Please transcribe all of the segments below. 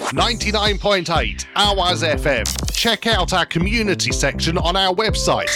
99.8 Awaz FM. Check out our community section on our website,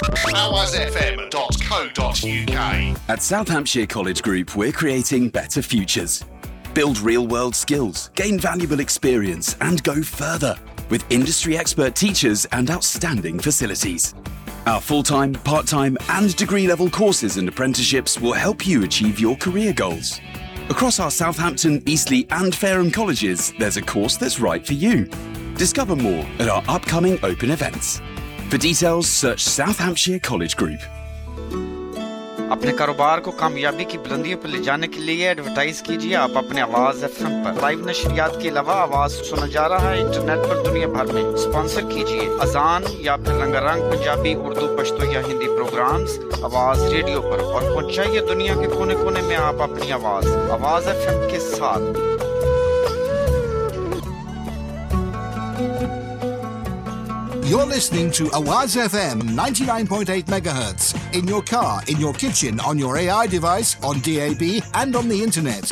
awazfm.co.uk. At South Hampshire College Group, we're creating better futures. Build real-world skills, gain valuable experience, and go further with industry expert teachers and outstanding facilities. Our full-time, part-time, and degree-level courses and apprenticeships will help you achieve your career goals. Across our Southampton, Eastleigh, and Fareham colleges, there's a course that's right for you. Discover more at our upcoming open events. For details, search South Hampshire College Group. अपने कारोबार को कामयाबी की बुलंदियों पर ले जाने के लिए एडवर्टाइज कीजिए आप अपने आवाज एफएम पर लाइव नशरियात के अलावा आवाज सुना जा रहा है इंटरनेट पर दुनिया भर में स्पॉन्सर कीजिए अजान या फिर रंगारंग पंजाबी उर्दू पश्तो या हिंदी प्रोग्राम्स आवाज रेडियो पर और पहुंचाइए दुनिया के कोने-कोने में आप अपनी आवाज एफएम के साथ You're listening to Awaz FM 99.8 MHz in your car, in your kitchen, on your AI device, on DAB and on the internet.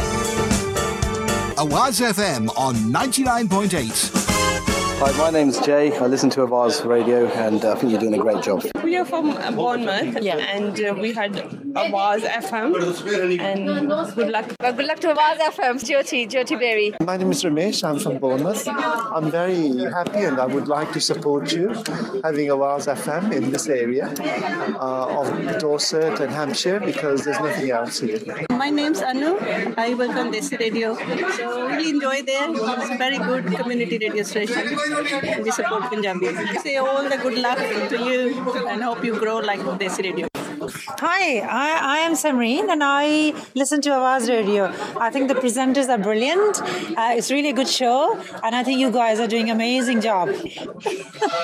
Awaz FM on 99.8. Hi, my name's Jay. I listen to Awaz Radio and I think you're doing a great job. We are from Bournemouth and we had Awaz FM and good luck. Well, good luck to Awaz FM, Jyoti Berry. My name is Ramesh. I'm from Bournemouth. I'm very happy and I would like to support you having Awaz FM in this area of Dorset and Hampshire because there's nothing else here. My name's Anu. I work on Desi Radio. So really enjoy there. It's a very good community radio station. We support Punjabi. Say all the good luck to you and hope you grow like Desi Radio. Hi, I am Samreen and I listen to Awaz Radio. I think the presenters are brilliant. It's really a good show and I think you guys are doing an amazing job.